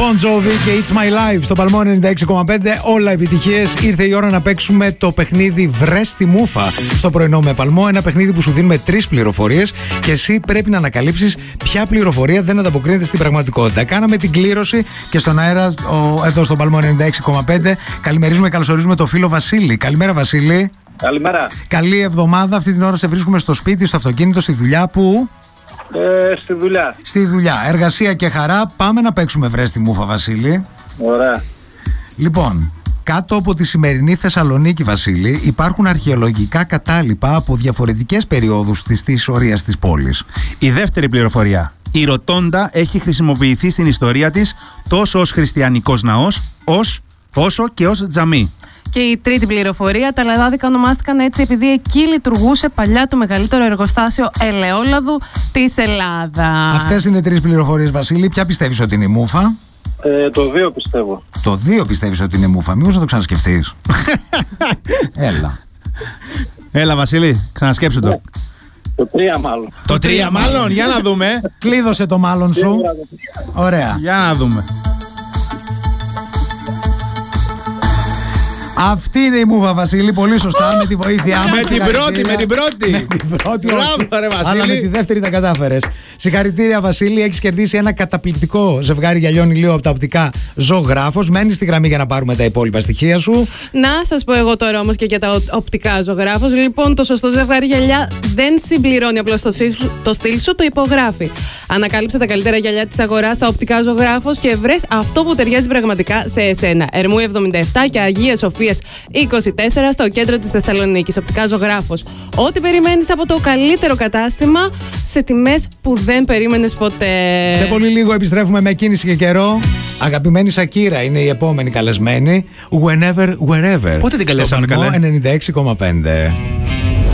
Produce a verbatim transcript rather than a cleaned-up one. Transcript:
Bon Jovi και It's My Life στο Παλμό ενενήντα έξι κόμμα πέντε. Όλα επιτυχίες. Ήρθε η ώρα να παίξουμε το παιχνίδι Βρες τη Μούφα στο πρωινό με Παλμό. Ένα παιχνίδι που σου δίνουμε τρεις πληροφορίες και εσύ πρέπει να ανακαλύψεις ποια πληροφορία δεν ανταποκρίνεται στην πραγματικότητα. Κάναμε την κλήρωση και στον αέρα ο, εδώ στο Παλμό ενενήντα έξι κόμμα πέντε. Καλημερίζουμε, καλωσορίζουμε το φίλο Βασίλη. Καλημέρα, Βασίλη. Καλημέρα. Καλή εβδομάδα. Αυτή την ώρα σε βρίσκουμε στο σπίτι, στο αυτοκίνητο, στη δουλειά. Πού? Ε, στη δουλειά. Στη δουλειά. Εργασία και χαρά. Πάμε να παίξουμε Βρες τη Μούφα, Βασίλη. Ωραία. Λοιπόν, κάτω από τη σημερινή Θεσσαλονίκη, Βασίλη, υπάρχουν αρχαιολογικά κατάλοιπα από διαφορετικές περιόδους της ιστορίας της πόλης. Η δεύτερη πληροφορία. Η Ρωτόντα έχει χρησιμοποιηθεί στην ιστορία της τόσο ως χριστιανικός ναός, ως, όσο και ως τζαμί. Και η τρίτη πληροφορία, τα λαδάδικα ονομάστηκαν έτσι επειδή εκεί λειτουργούσε παλιά το μεγαλύτερο εργοστάσιο ελαιόλαδου της Ελλάδας. Αυτές είναι τρεις πληροφορίες, Βασίλη. Ποια πιστεύεις ότι είναι η Μούφα? Ε, το δύο πιστεύω. Το δύο πιστεύεις ότι είναι η Μούφα? Μήπως να το ξανασκεφτείς? Έλα. Έλα, Βασίλη, ξανασκέψου το. Το τρία μάλλον. Το τρία μάλλον, για να δούμε. Κλείδωσε το μάλλον σου. Ωραία. Για να δούμε. Αυτή είναι η Μούφα, Βασίλη, πολύ σωστά, με τη βοήθειά μας. Με την πρώτη, με την πρώτη. Με την πρώτη, μπράβο, ρε, Βασίλη. Αλλά με τη δεύτερη τα κατάφερες. Συγχαρητήρια, Βασίλη, έχεις κερδίσει ένα καταπληκτικό ζευγάρι γυαλιών ηλίου από τα οπτικά Ζωγράφος. Μένεις στη γραμμή για να πάρουμε τα υπόλοιπα στοιχεία σου. Να σας πω εγώ τώρα όμως και για τα οπτικά Ζωγράφος. Λοιπόν, το σωστό ζευγάρι γυαλιά δεν συμπληρώνει απλώς το, το στυλ σου, το υπογράφει. Ανακάλυψε τα καλύτερα γυαλιά της αγοράς στα οπτικά Ζωγράφος και βρες αυτό που ταιριάζει πραγματικά σε εσένα. Ερμού εβδομήντα επτά και Αγία Σοφίας είκοσι τέσσερα στο κέντρο της Θεσσαλονίκης. Οπτικά Ζωγράφος. Ό,τι περιμένεις από το καλύτερο κατάστημα σε τιμές που δεν περίμενες ποτέ. Σε πολύ λίγο επιστρέφουμε με κίνηση και καιρό. Αγαπημένη Σακύρα είναι η επόμενη καλεσμένη. Whenever, wherever. Πότε την καλέσαμε, καλέ? ενενήντα έξι κόμμα πέντε.